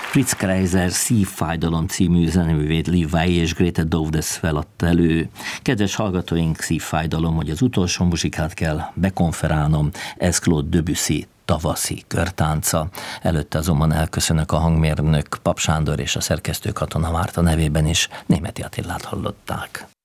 Fritz Kreiser Szívfájdalom című zeneművét Liv Vai és Grete Dovdes adta elő. Kedves hallgatóink, szívfájdalom, hogy az utolsó muzsikát kell bekonferálnom, ez Claude Debussy tavaszi körtánca. Előtte azonban elköszönök a hangmérnök Pap Sándor és a szerkesztő Katona Márta nevében is. Németi Attilát hallották.